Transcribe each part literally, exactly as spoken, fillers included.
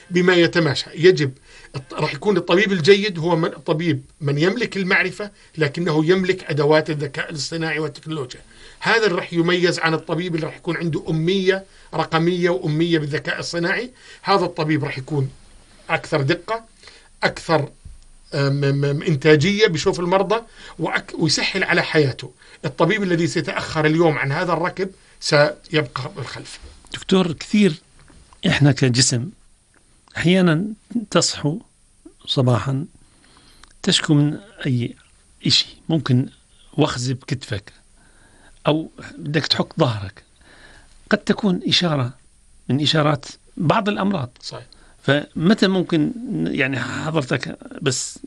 بما يتماشى. يجب راح يكون الطبيب الجيد هو من طبيب من يملك المعرفة لكنه يملك أدوات الذكاء الاصطناعي والتكنولوجيا. هذا اللي راح يميز عن الطبيب اللي راح يكون عنده أمية رقمية وأمية بالذكاء الصناعي. هذا الطبيب راح يكون أكثر دقة، أكثر إنتاجية، بيشوف المرضى ويسهل على حياته. الطبيب الذي سيتأخر اليوم عن هذا الركب سيبقى بالخلف. دكتور، كثير إحنا كجسم أحيانا تصحو صباحا تشكو من أي إشي، ممكن وخز بكتفك أو بدك تحك ظهرك، قد تكون إشارة من إشارات بعض الأمراض. صحيح. فمتى ممكن يعني حضرتك بس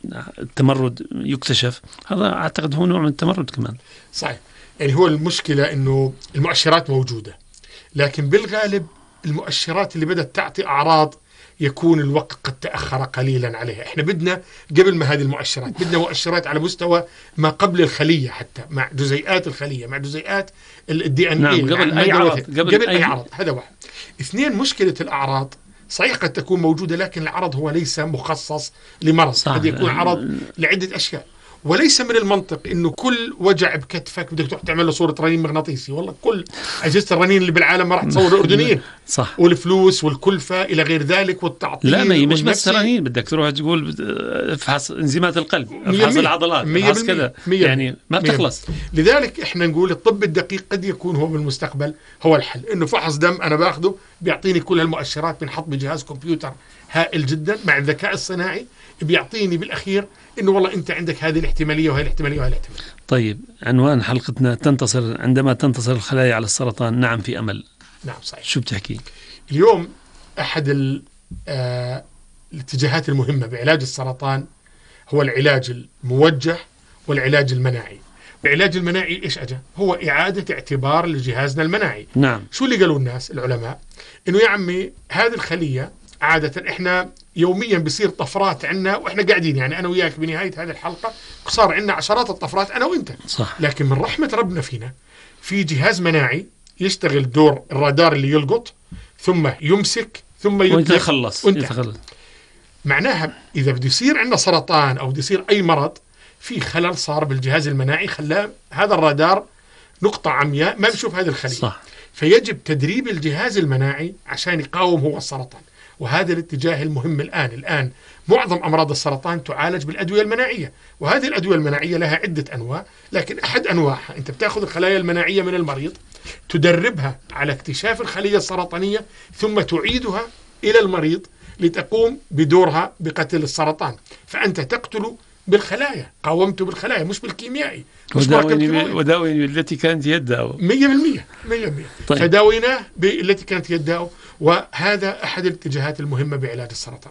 التمرد يكتشف؟ هذا أعتقد هو نوع من التمرد كمان. صحيح. يعني هو المشكلة إنه المؤشرات موجودة، لكن بالغالب المؤشرات اللي بدأت تعطي أعراض يكون الوقت قد تأخر قليلا عليها. احنا بدنا قبل ما هذه المؤشرات، بدنا مؤشرات على مستوى ما قبل الخلية، حتى مع جزيئات الخلية، مع جزيئات الدي ان اي. نعم، قبل أي عرض. قبل, قبل أي عرض. هذا واحد. اثنين، مشكلة الأعراض صحيح قد تكون موجودة، لكن العرض هو ليس مخصص لمرض، قد يكون عرض لعدة أشياء. وليس من المنطق إنه كل وجع بكتفك بدك تروح تعمل له صورة رنين مغناطيسي. والله كل أجهزة الرنين اللي بالعالم ما راح تصور الأردنيين. صح. والفلوس والكلفة إلى غير ذلك والتعطيل. لا، ما مش بس رنين، بدك تروح تقول افحص انزيمات القلب، افحص العضلات، افحص كذا، يعني ما بتخلص. لذلك إحنا نقول الطب الدقيق قد يكون هو بالمستقبل هو الحل. إنه فحص دم أنا باخده بيعطيني كل هالمؤشرات، بنحط بجهاز كمبيوتر هائل جدا مع الذكاء الصناعي بيعطيني بالأخير إنه والله أنت عندك هذه الاحتمالية وهي الاحتمالية وهي الاحتمالية. طيب، عنوان حلقتنا تنتصر عندما تنتصر الخلايا على السرطان. نعم، في أمل. نعم صحيح. شو بتحكي اليوم؟ أحد آه الاتجاهات المهمة بعلاج السرطان هو العلاج الموجه والعلاج المناعي. العلاج المناعي إيش أجا؟ هو إعادة اعتبار لجهازنا المناعي. نعم. شو اللي قالوا الناس العلماء؟ إنه يا عمي هذه الخلية عادة إحنا يوميا بيصير طفرات عنا وإحنا قاعدين، يعني أنا وياك بنهاية هذه الحلقة صار عنا عشرات الطفرات أنا وإنت. صح. لكن من رحمة ربنا فينا في جهاز مناعي يشتغل دور الرادار اللي يلقط ثم يمسك ثم يتخلص يتخلص. معناها إذا بده يصير عندنا سرطان أو بده يصير أي مرض، في خلل صار بالجهاز المناعي خلاه هذا الرادار نقطة عمياء ما بيشوف هذه الخلية. صح. فيجب تدريب الجهاز المناعي عشان يقاوم هو السرطان. وهذا الاتجاه المهم الآن. الآن معظم أمراض السرطان تعالج بالأدوية المناعية، وهذه الأدوية المناعية لها عدة أنواع، لكن أحد أنواعها أنت بتأخذ الخلايا المناعية من المريض، تدربها على اكتشاف الخلية السرطانية، ثم تعيدها إلى المريض لتقوم بدورها بقتل السرطان. فأنت تقتل بالخلايا، قاومته بالخلايا مش بالكيميائي. وداويني التي كانت يدعو مية بالمية مية بالمية. طيب. فداويناه بالتي كانت يدعو، وهذا أحد الاتجاهات المهمة بعلاج السرطان.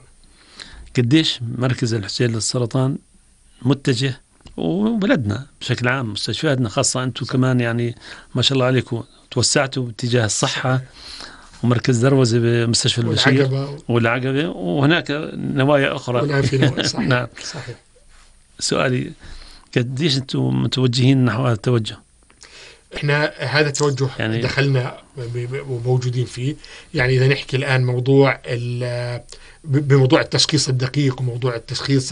قديش مركز الحسين للسرطان متجه، وبلدنا بشكل عام مستشفياتنا خاصة أنتم كمان يعني ما شاء الله عليكم توسعتوا باتجاه الصحة، ومركز دروزة بمستشفى البشير والعقبة، وهناك نوايا أخرى. صحيح. نعم. صحيح. سؤالي، قديش أنتم متوجهين نحو هذا التوجه؟ إحنا هذا التوجه يعني دخلنا وموجودين فيه. يعني إذا نحكي الآن موضوع بموضوع التشخيص الدقيق وموضوع التشخيص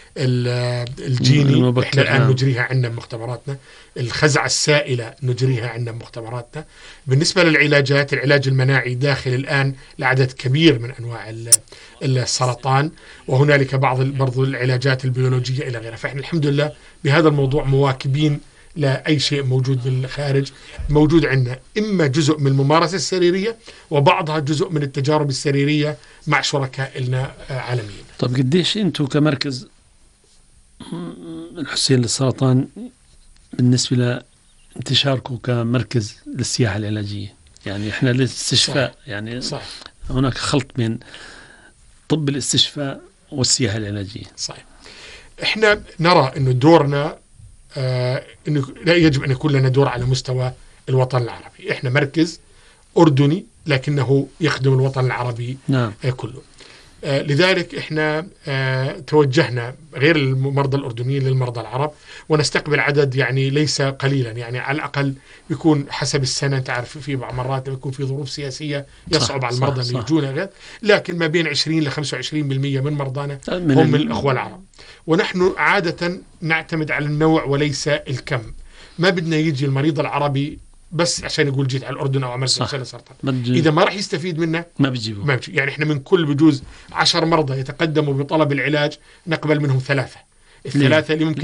الجيني، إحنا الآن نعم. نجريها عندنا بمختبراتنا. الخزعة السائلة نجريها عندنا بمختبراتنا. بالنسبة للعلاجات، العلاج المناعي داخل الآن لعدد كبير من أنواع السرطان، وهنالك بعض برضو العلاجات البيولوجية إلى غيرها. فإحنا الحمد لله بهذا الموضوع مواكبين لا أي شيء موجود بالخارج. موجود عندنا إما جزء من الممارسة السريرية، وبعضها جزء من التجارب السريرية مع شركاء لنا عالميين. طب قديش أنتم كمركز الحسين للسرطان بالنسبة لانتشاركم كمركز للسياحة العلاجية؟ يعني إحنا للاستشفاء. صح. يعني صح. هناك خلط بين طب الاستشفاء والسياحة العلاجية. صحيح. إحنا نرى إنه دورنا آه إنه لا يجب أن يكون لنا دور على مستوى الوطن العربي. إحنا مركز أردني لكنه يخدم الوطن العربي. نعم. آه كله. آه لذلك احنا آه توجهنا غير المرضى الأردنيين للمرضى العرب، ونستقبل عدد يعني ليس قليلا، يعني على الأقل بيكون حسب السنة، انت عارف في بعض مرات بيكون في ظروف سياسية يصعب على المرضى أن يجونا، لكن ما بين عشرين إلى خمسة وعشرين بالمئة من مرضانا من هم من الأخوة العرب. ونحن عادة نعتمد على النوع وليس الكم. ما بدنا يجي المريض العربي بس عشان يقول جيت على الأردن أو عملت رسالة سرطان، إذا ما راح يستفيد منه ما بيجيبه. ما بيجي. يعني إحنا من كل بجوز عشر مرضى يتقدموا بطلب العلاج نقبل منهم ثلاثة، الثلاثة اللي ممكن